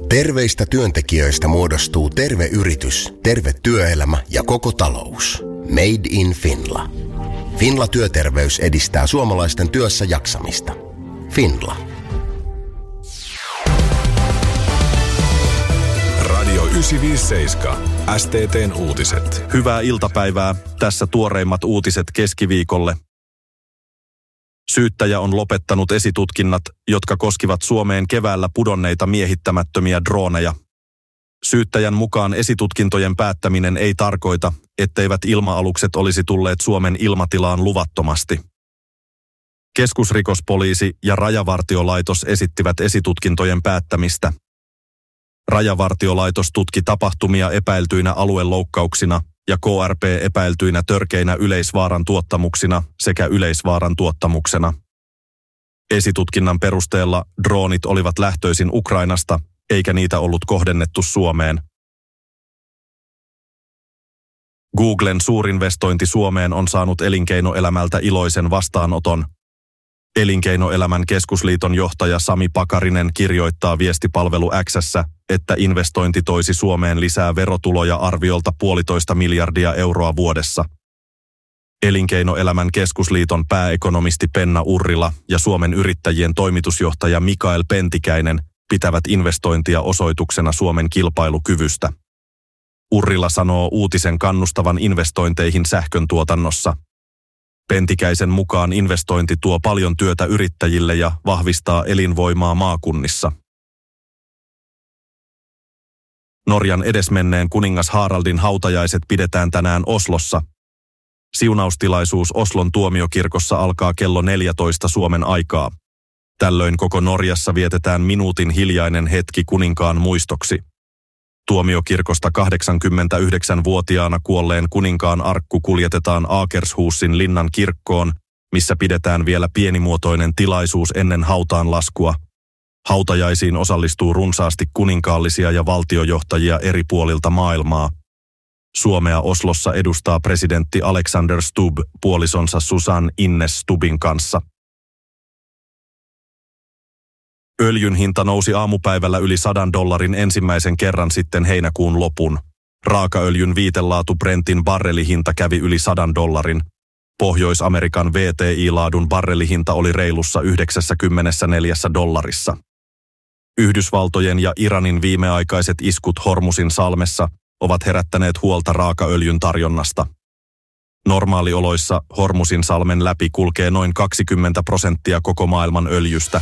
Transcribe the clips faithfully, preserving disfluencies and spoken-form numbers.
Terveistä työntekijöistä muodostuu terve yritys, terve työelämä ja koko talous. Made in Finla. Finla Työterveys edistää suomalaisten työssä jaksamista. Finla. Radio yhdeksänsataaviisikymmentäseitsemän. S T T:n uutiset. Hyvää iltapäivää. Tässä tuoreimmat uutiset keskiviikolle. Syyttäjä on lopettanut esitutkinnat, jotka koskivat Suomeen keväällä pudonneita miehittämättömiä drooneja. Syyttäjän mukaan esitutkintojen päättäminen ei tarkoita, etteivät ilma-alukset olisi tulleet Suomen ilmatilaan luvattomasti. Keskusrikospoliisi ja Rajavartiolaitos esittivät esitutkintojen päättämistä. Rajavartiolaitos tutki tapahtumia epäiltyinä alueloukkauksina ja K R P epäiltyinä törkeinä yleisvaaran tuottamuksina sekä yleisvaaran tuottamuksena. Esitutkinnan perusteella droonit olivat lähtöisin Ukrainasta, eikä niitä ollut kohdennettu Suomeen. Googlen suurinvestointi Suomeen on saanut elinkeinoelämältä iloisen vastaanoton. Elinkeinoelämän keskusliiton johtaja Sami Pakarinen kirjoittaa viestipalvelu X:ssä, että investointi toisi Suomeen lisää verotuloja arviolta puolitoista miljardia euroa vuodessa. Elinkeinoelämän keskusliiton pääekonomisti Penna Urrila ja Suomen yrittäjien toimitusjohtaja Mikael Pentikäinen pitävät investointia osoituksena Suomen kilpailukyvystä. Urrila sanoo uutisen kannustavan investointeihin sähköntuotannossa. Pentikäisen mukaan investointi tuo paljon työtä yrittäjille ja vahvistaa elinvoimaa maakunnissa. Norjan edesmenneen kuningas Haraldin hautajaiset pidetään tänään Oslossa. Siunaustilaisuus Oslon tuomiokirkossa alkaa kello neljätoista Suomen aikaa. Tällöin koko Norjassa vietetään minuutin hiljainen hetki kuninkaan muistoksi. Tuomiokirkosta kahdeksankymmentäyhdeksänvuotiaana kuolleen kuninkaan arkku kuljetetaan Akershusin linnan kirkkoon, missä pidetään vielä pienimuotoinen tilaisuus ennen hautaanlaskua. Hautajaisiin osallistuu runsaasti kuninkaallisia ja valtiojohtajia eri puolilta maailmaa. Suomea Oslossa edustaa presidentti Alexander Stubb puolisonsa Susan Ines Stubbin kanssa. Öljyn hinta nousi aamupäivällä yli sadan dollarin ensimmäisen kerran sitten heinäkuun lopun. Raakaöljyn viitelaatu Brentin barrelihinta kävi yli sadan dollarin. Pohjois-Amerikan V T I-laadun barrelihinta oli reilussa yhdeksänkymmentäneljä dollarissa. Yhdysvaltojen ja Iranin viimeaikaiset iskut Hormusin salmessa ovat herättäneet huolta raakaöljyn tarjonnasta. Normaalioloissa Hormusin salmen läpi kulkee noin kaksikymmentä prosenttia koko maailman öljystä.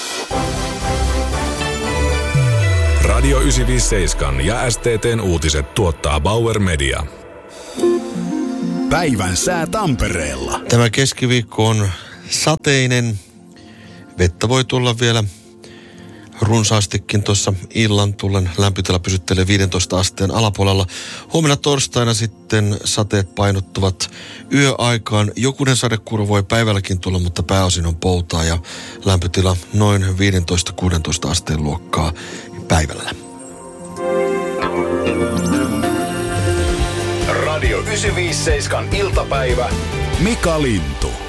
Radio yhdeksänsataaviisikymmentäseitsemän ja S T T:n uutiset tuottaa Bauer Media. Päivän sää Tampereella. Tämä keskiviikko on sateinen. Vettä voi tulla vielä runsaastikin tuossa illan tullen. Lämpötila pysyttelee viidentoista asteen alapuolella. Huomenna torstaina sitten sateet painottuvat yöaikaan. Jokunen sadekuru voi päivälläkin tulla, mutta pääosin on poutaa ja lämpötila noin viisitoista kuusitoista asteen luokkaa päivällä. Radio yhdeksänsataaviisikymmentäseitsemän iltapäivä. Mika Lintu.